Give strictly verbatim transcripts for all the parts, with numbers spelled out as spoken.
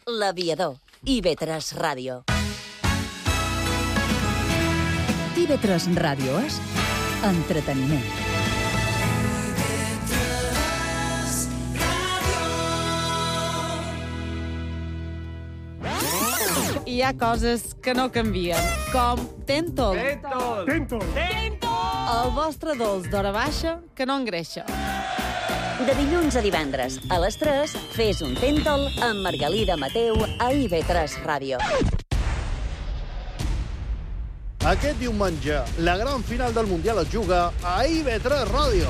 L'Aviador, I V tres Ràdio. I V tres Ràdio és entreteniment. Hi ha coses que no canvien, com Tentol. Tentol! Tentol! El vostre dolç d'hora baixa que no engreixa. De dilluns a divendres, a les tres, fes un Tentol amb Margalida Mateu a I V tres Ràdio. Aquest diumenge, la gran final del Mundial es juga a I V tres Ràdio.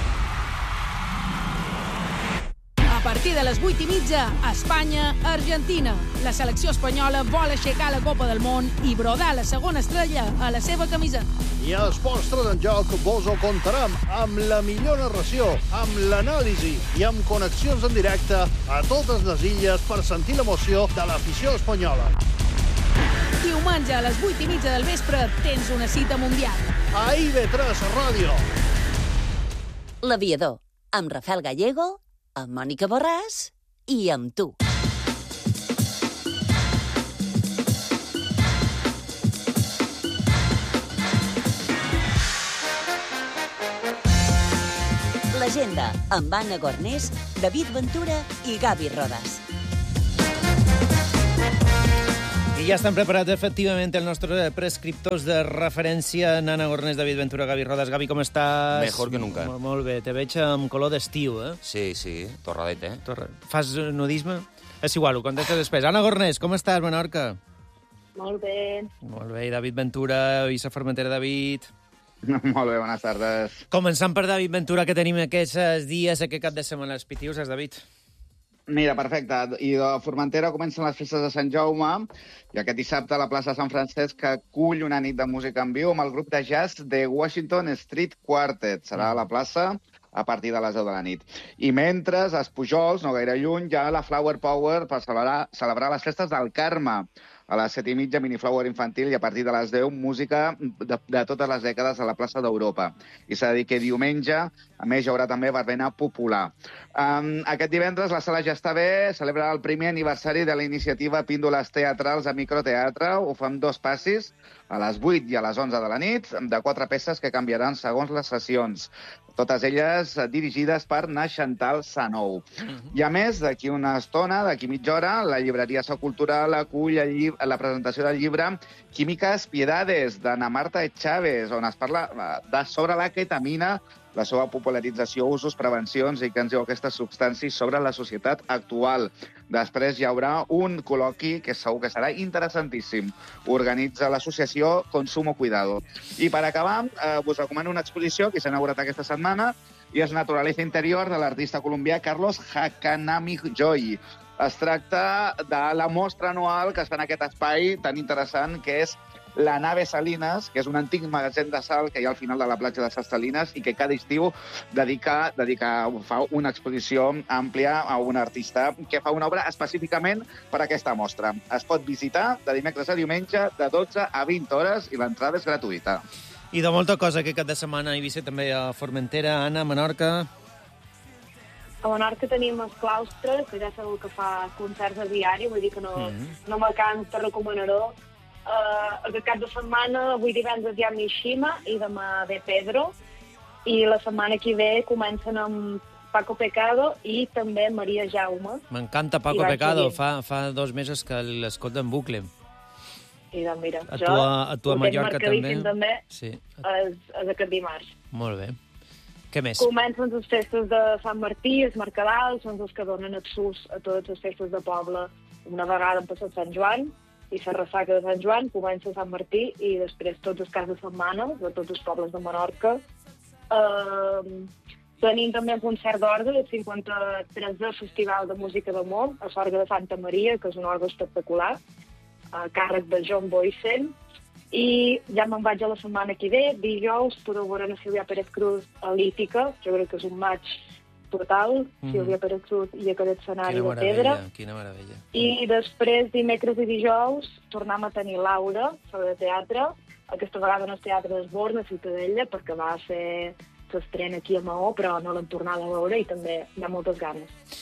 A partir de les vuit i mitja, Espanya-Argentina. La selecció espanyola vol aixecar la Copa del Món i brodar la segona estrella a la seva camisa. I a Esports tres en Joc vos ho contarem amb la millor narració, amb l'anàlisi i amb connexions en directe a totes les illes per sentir l'emoció de l'afició espanyola. Diumenge a les vuit i mitja del vespre tens una cita mundial. A I V tres Ràdio. L'Aviador, amb Rafael Gallego, amb Mònica Borràs i amb tu. L'Agenda, amb Anna Gornés, David Ventura i Gavi Rodas. I ja estan preparats, efectivament, els nostres prescriptors de referència. Nana Gornés, David Ventura, Gavi Rodas. Gavi, com estàs? Mejor que nunca. M molt bé, te veig amb color d'estiu, eh? Sí, sí, torradet, eh? Torra... Fas nudisme? És igual, ho contestes després. Anna Gornés, com estàs, Menorca? Molt bé. Molt bé, i David Ventura, Issa Formentera, David. Molt bé, bones tardes. Començant per David Ventura, que tenim aquests dies, aquest cap de setmana, els pitius, David. Mira, perfecte. I de Formentera comencen les festes de Sant Jaume i aquest dissabte a la plaça de Sant Francesc acull una nit de música en viu amb el grup de jazz de Washington Street Quartet. Serà a la plaça a partir de les deu de la nit. I mentre, a Espujols, no gaire lluny, hi ha la Flower Power per celebrar, celebrar les festes del Carme. A les set i mitja, miniflower infantil, i a partir de les deu, música de, de totes les dècades a la plaça d'Europa. I s'ha de dir que diumenge, a més, hi haurà també verbena popular. Um, aquest divendres, la sala Ja està bé celebra el primer aniversari de la iniciativa Píndoles Teatrals a Microteatre. Ho fa amb dos passis, a les vuit i a les onze de la nit, de quatre peces que canviaran segons les sessions. Totes elles dirigides per na Chantal Sanou. I a més, d'aquí una estona, d'aquí mitja hora, la llibreria So Cultural acull la presentació del llibre Químiques Piedades, d'Ana Marta Chávez, on es parla de sobre la ketamina, la seva popularització, usos, prevencions i què ens diu aquestes substàncies sobre la societat actual. Després hi haurà un col·loqui que segur que serà interessantíssim. Organitza l'associació Consumo Cuidado. I per acabar, eh, us recomano una exposició que s'ha inaugurat aquesta setmana i és Naturaleza Interior de l'artista colombià Carlos Hakanami Joy. Es tracta de la mostra anual que es fa en aquest espai tan interessant que és la Nave Salines, que és un antic magatzem de sal que hi ha al final de la platja de Ses Salines i que cada estiu dedica, dedica, fa una exposició àmplia a un artista que fa una obra específicament per a aquesta mostra. Es pot visitar de dimecres a diumenge de dotze a vint hores i l'entrada és gratuïta. I de molta cosa que cap de setmana a Eivissa, també a Formentera, Anna, Menorca. A Menorca tenim els claustres, que ja sabeu que fa concerts a diari, vull dir que no, mm -hmm. no me cansa recomanar-ho. Uh, aquest cap de setmana, avui divendres hi ha Mishima i demà ve Pedro, i la setmana que ve comencen amb Paco Pecado i també Maria Jaume. M'encanta Paco Pecado, fa, fa dos mesos que l'escolta en bucle. I doncs mira, a jo tua, a tua ho Mallorca tinc marcadíssim també. també, sí. és, és aquest dimarts. Molt bé. Què més? Comencen les festes de Sant Martí, els Mercadals, són els que donen accés a totes les festes de poble. Una vegada han passat Sant Joan, i la ressaca de Sant Joan comença a Sant Martí i després tots els caps de setmana de tots els pobles de Menorca. Uh, tenim també un concert d'orgue del cinquanta-tresè Festival de Música del Món a l'Orgue de Santa Maria, que és un orgue espectacular, a càrrec de John Boysen. I ja me'n vaig a la setmana que ve, dijous podeu veure la Sílvia Pérez Cruz a l'Hípica, jo crec que és un maig total, mm. Sílvia Pérez Cruz i aquest escenari de pedra. Quina meravella. I després, dimecres i dijous, tornem a tenir Laura, sobre teatre, aquesta vegada no és Teatre d'Esborn, a Ciutadella, perquè va ser s'estrena aquí a Maó, però no l'hem tornat a veure i també hi ha moltes ganes.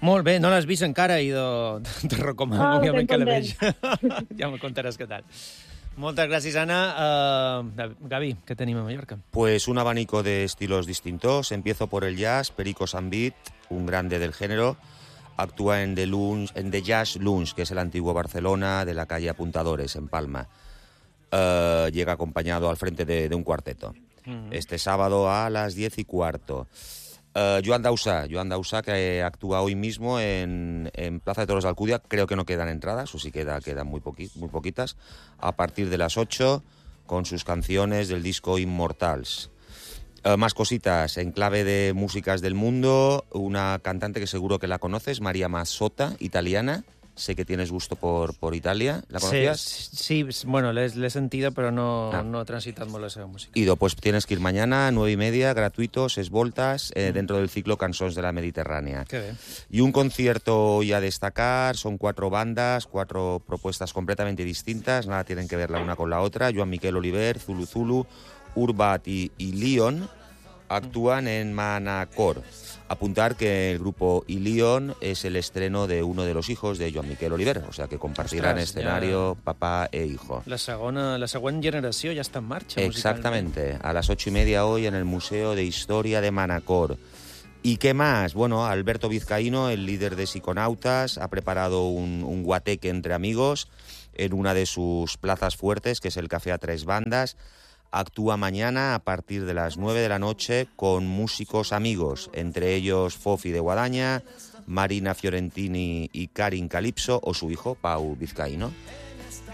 Molt bé, no l'has vist encara i de, te recomano, Ah, òbviament, que la ben veig. Ja me contaràs què tal. Moltes gràcies, Anna. Uh, Gavi, què tenim a Mallorca? Pues un abanico de estilos distintos. Empiezo por el jazz. Perico Sambit, un grande del género, actúa en The, Lounge, en The Jazz Lounge, que es el antiguo Barcelona de la calle Apuntadores, en Palma. Uh, llega acompañado al frente de, de un cuarteto. Uh-huh. Este sábado a las diez y cuarto. Uh, Joan Dausà, Joan Dausà, que actúa hoy mismo en, en Plaza de Toros de Alcudia. Creo que no quedan entradas, o sí queda, quedan muy, poqui, muy poquitas. A partir de las ocho, con sus canciones del disco Immortals. Uh, más cositas, en clave de músicas del mundo, una cantante que seguro que la conoces, María Mazzotta, italiana. Sé que tienes gusto por, por Italia. ¿La conocías? Sí, sí, bueno, l'he sentido, pero no, ah. no he transitat molt la seva música. Ido, pues tienes que ir mañana, nueve y media, gratuito, seis voltas, eh, mm. dentro del ciclo Cançons de la Mediterránea. Qué bien. Y un concierto y a destacar, son cuatro bandas, cuatro propuestas completamente distintas, nada tienen que ver la una con la otra. Joan Miquel Oliver, Zulu Zulu, Urbat y, y Leon actúan en Manacor. Apuntar que el grupo Ilion es el estreno de uno de los hijos de Joan Miquel Oliver, o sea que compartirán Ostras, escenario ja... papá e hijo. La segona, la següent generació ja està en marxa. Exactamente, a las ocho y media hoy en el Museo de Historia de Manacor. ¿Y qué más? Bueno, Alberto Vizcaíno, el líder de Psiconautas, ha preparado un, un guateque entre amigos en una de sus plazas fuertes, que es el Café a Tres Bandas. Actúa mañana a partir de las nueve de la noche con músicos amigos, entre ellos Fofi de Guadaña, Marina Fiorentini y Karin Calipso, o su hijo, Pau Vizcaíno.